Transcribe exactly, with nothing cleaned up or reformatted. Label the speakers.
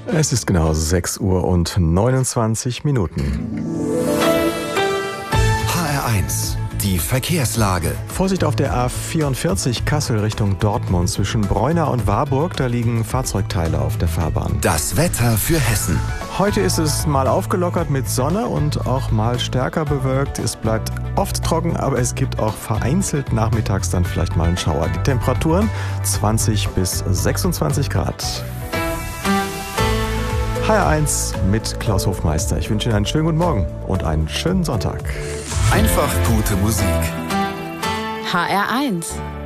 Speaker 1: Es ist genau sechs Uhr und neunundzwanzig Minuten.
Speaker 2: H R eins, die Verkehrslage.
Speaker 1: Vorsicht auf der A vierundvierzig Kassel Richtung Dortmund zwischen Breuna und Warburg. Da liegen Fahrzeugteile auf der Fahrbahn.
Speaker 2: Das Wetter für Hessen.
Speaker 1: Heute ist es mal aufgelockert mit Sonne und auch mal stärker bewölkt. Es bleibt oft trocken, aber es gibt auch vereinzelt nachmittags dann vielleicht mal einen Schauer. Die Temperaturen zwanzig bis sechsundzwanzig Grad. H R eins mit Klaus Hofmeister. Ich wünsche Ihnen einen schönen guten Morgen und einen schönen Sonntag.
Speaker 2: Einfach gute Musik.
Speaker 3: H R eins